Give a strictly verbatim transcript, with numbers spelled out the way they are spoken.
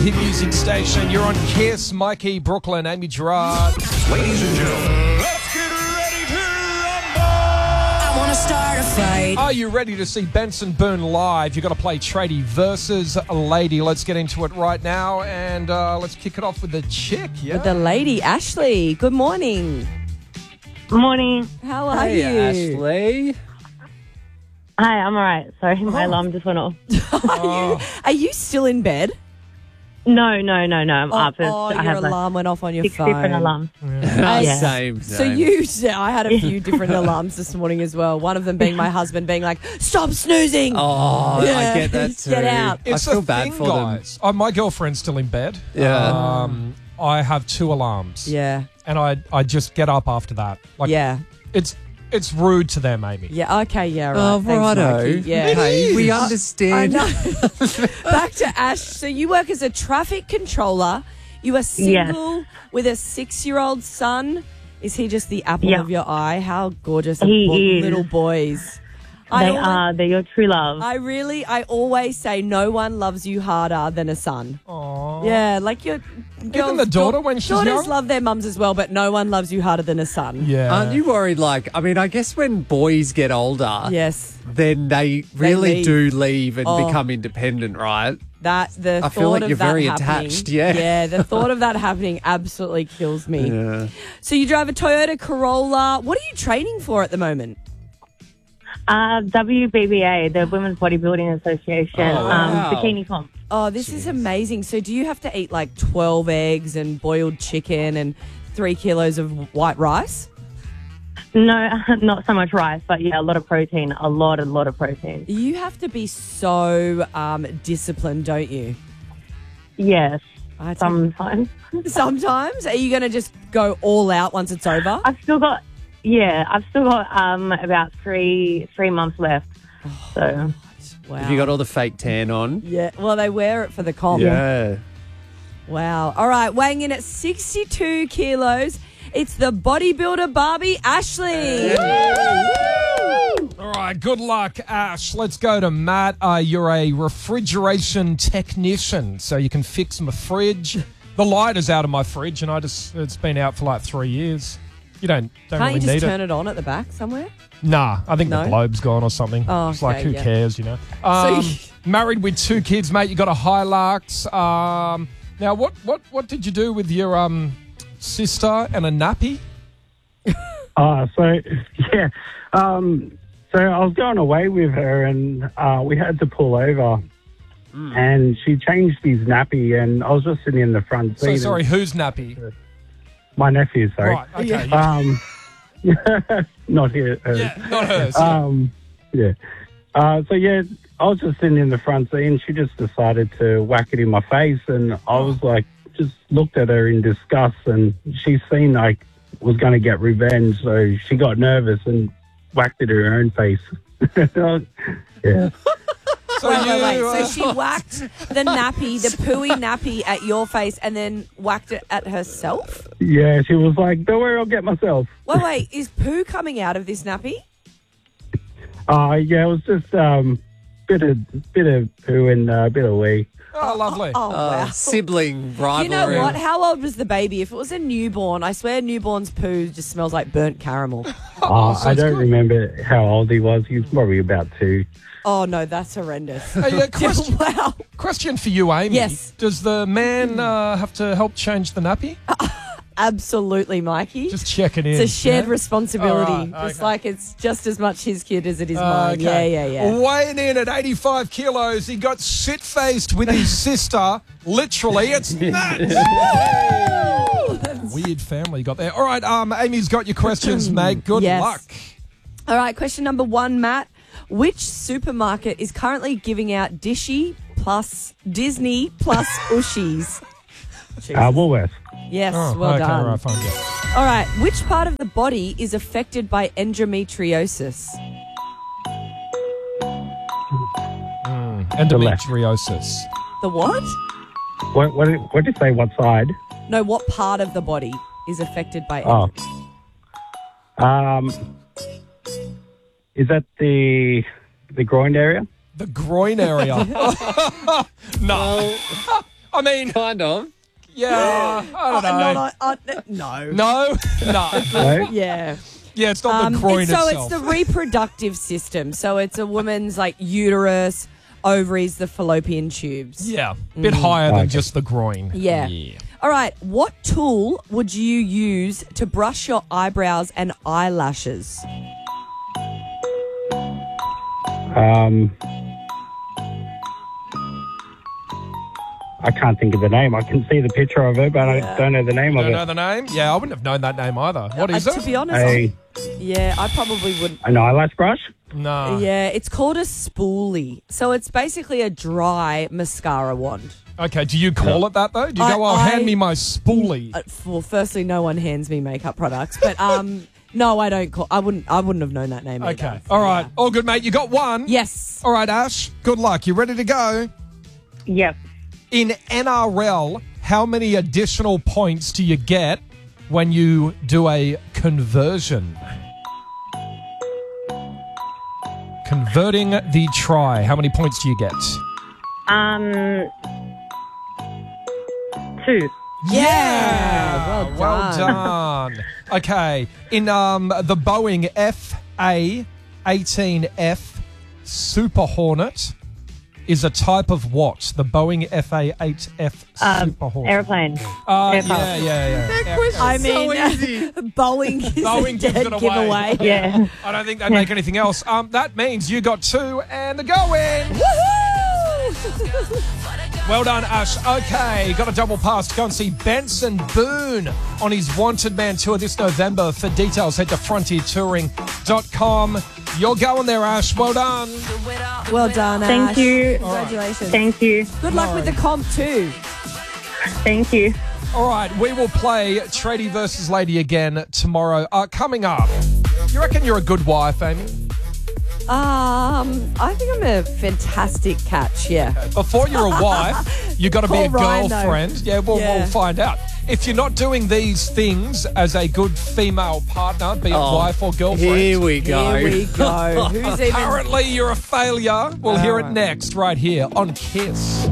hit music station. You're on Kiss, Mikey, Brooklyn, Amy Gerard. Ladies and gentlemen, let's get ready to rumble! I want to start a fight. Are you ready to see Benson Boone live? You've got to play Tradie versus a lady. Let's get into it right now, and uh, let's kick it off with the chick, yeah? With the lady, Ashley. Good morning. Morning. How are Hey, you? Ashley. Hi, I'm all right. Sorry, my alarm just went off. Are, you, are you still in bed? No, no, no, no. I'm Oh, up. It's- oh, I your have like alarm went off on your six phone. different alarms. Yeah. Yeah. Same, So same. you, I had a few different alarms this morning as well. One of them being my husband being like, "Stop snoozing." Oh, Yeah. I get that too. Get out. It's I feel the bad thing, for guys. Oh, my girlfriend's still in bed. Yeah. Um, I have two alarms. Yeah, And I I just get up after that. Like, yeah, It's it's rude to them, Amy. yeah. Okay, yeah, right. Oh, Thanks, righto. Mikey. Yeah. Hey, we I understand. know. Back to Ash. So you work as a traffic controller. You are single with a six-year-old son. Is he just the apple Yeah. of your eye? How gorgeous are He bo- is. little boys. They always- are. They're your true love. I really, I always say no one loves you harder than a son. Aww. Yeah, like your girls, the daughter when she's daughters young? love their mums as well, but no one loves you harder than a son. Yeah. Aren't you worried? Like, I mean, I guess when boys get older, Yes, then they really leave. do leave and Oh. become independent, right? that the I thought feel like of you're that very happening, attached, yeah. yeah, the thought of that happening absolutely kills me. Yeah. So you drive a Toyota Corolla. What are you training for at the moment? Uh, W B B A, the Women's Bodybuilding Association, Oh, wow. um, bikini comp. Oh, this is amazing. So do you have to eat like twelve eggs and boiled chicken and three kilos of white rice? No, not so much rice, but yeah, a lot of protein. A lot, a lot of protein. You have to be so um, disciplined, don't you? Yes, I think- sometimes. Sometimes. Are you going to just go all out once it's over? I've still got, yeah, I've still got um about three three months left. So Wow. Have you got all the fake tan on? Yeah. Well, they wear it for the comp. Yeah. Wow. All right. Weighing in at sixty-two kilos, it's the bodybuilder Barbie Ashley. All right, good luck, Ash. Let's go to Matt. Uh, you're a refrigeration technician, so you can fix my fridge. The light is out of my fridge, and I just it's been out for like three years. You don't don't Can't really you just need turn it. it on at the back somewhere? Nah, I think No? the globe's gone or something. Oh, it's like okay, who yeah. cares, you know? Um, you- married with two kids, mate. You got a Hilux. Um, now, what what what did you do with your um sister and a nappy? Uh, so, yeah. Um, so I was going away with her and uh, we had to pull over. And she changed his nappy and I was just sitting in the front seat. So and- sorry, whose nappy? My nephew, sorry. Right, okay. Yeah, Um, not here. Uh, yeah not hers. yeah. Um, yeah. Uh, so, yeah, I was just sitting in the front seat and she just decided to whack it in my face. And I was like, just looked at her in disgust and she seen I was going to get revenge. So she got nervous and whacked it in her own face. yeah. So Wait, wait, wait. you, uh, So she whacked the nappy, the pooey nappy at your face and then whacked it at herself? Yeah, she was like, don't worry, I'll get myself. Wait, wait. Is poo coming out of this nappy? Uh, yeah, it was just um, bit of bit of poo and a uh, bit of wee. oh, lovely. Oh, Uh, wow. sibling rivalry. You know what? How old was the baby? If it was a newborn, I swear newborn's poo just smells like burnt caramel. Uh, so I it's don't good. remember how old he was. He was probably about two. Oh, no, that's horrendous. Hey, uh, question, Wow. question for you, Amy. Yes. Does the man uh, have to help change the nappy? Absolutely, Mikey. Just checking in. It's a shared yeah? responsibility. All right, Just okay. like it's just as much his kid as it is Uh, mine. Yeah, okay. yeah, yeah. Weighing in at eighty-five kilos, he got shit-faced with his sister. Literally, it's nuts. Weird family you got there. All right, um, Amy's got your questions, mate. Good Yes. luck. All right, question number one, Matt. Which supermarket is currently giving out Dishy plus Disney plus Ushies? Uh, Woolworths. Yes, Oh, well okay, done. all right, fine, yeah. All right, which part of the body is affected by endometriosis? Endometriosis. The what? What, what, did- what did you say? What side? No, what part of the body is affected by Oh. Um, is that the the groin area? The groin area. No. I mean, Kind of. yeah, I don't know. Not, uh, uh, no. No, no. No? Yeah. Yeah, it's not Um, the groin it's- so itself. it's the reproductive system. So it's a woman's like uterus, ovaries, the fallopian tubes. yeah, a bit higher than Okay. just the groin. Yeah. All right. What tool would you use to brush your eyebrows and eyelashes? Um, I can't think of the name. I can see the picture of it, but Yeah. I don't know the name of Don't it. know the name? Yeah, I wouldn't have known that name either. What is Uh, it? To be honest, A, yeah, I probably wouldn't. an eyelash brush? No. Yeah, it's called a spoolie. So it's basically a dry mascara wand. Okay, do you call it that though? Do you I- go, oh, I- hand me my spoolie? Uh, well, firstly, no one hands me makeup products, but um, no, I don't call. I wouldn't. I wouldn't have known that name. Okay, either. all right. All good, mate. You got one? Yes. All right, Ash, good luck. You ready to go? Yep. In N R L, how many additional points do you get when you do a conversion? Converting the try. How many points do you get? Um, two. Yeah. Well done. Well done. Okay. In um, the Boeing F A eighteen F Super Hornet is a type of what? The Boeing F A eight F Um, Super Hornet. aeroplane. Uh, aircraft. yeah, yeah, yeah. Yeah. I mean, so easy. Boeing is Boeing a gives dead it away. giveaway. Yeah. I don't think they'd make anything else. Um, that means you got two and the go in. Woohoo! Well done, Ash. Okay, got a double pass to go and see Benson Boone on his Wanted Man tour this November. For details, head to frontier touring dot com. You're going there, Ash. Well done. Well done, Thank Ash. you. Congratulations. Thank you. Good luck with the comp too. Thank you. All right, we will play Tradie versus Lady again tomorrow. Uh, coming up, you reckon you're a good wife, Amy? Um, I think I'm a fantastic catch. Yeah. Before you're a wife, you got to be Call a Ryan, though. girlfriend. Yeah, we'll, Yeah. we'll find out. If you're not doing these things as a good female partner, be it Oh, wife or girlfriend, Here we go. Here we go. Who's even? apparently you're a failure. We'll hear it next right here on Kiss.